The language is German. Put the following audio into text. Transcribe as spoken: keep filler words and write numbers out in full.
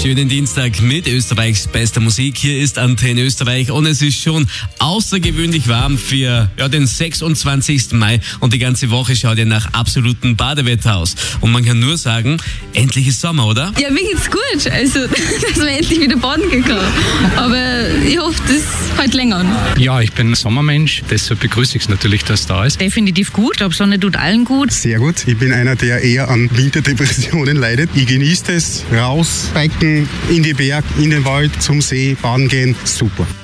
Schönen Dienstag mit Österreichs bester Musik. Hier ist Antenne Österreich und es ist schon außergewöhnlich warm für ja, den sechsundzwanzigsten Mai und die ganze Woche schaut ja nach absolutem Badewetter aus. Und man kann nur sagen, endlich ist Sommer, oder? Ja, mir geht's gut, also dass wir endlich wieder baden gehen können. Aber ich hoffe, das hält länger an. Ja, ich bin Sommermensch, deshalb begrüße ich es natürlich, dass es da ist. Definitiv gut, ich glaube, Sonne tut allen gut. Sehr gut. Ich bin einer, der eher an Winterdepressionen leidet. Ich genieße es, raus, biken, in die Berg, in den Wald, zum See, baden gehen. Super.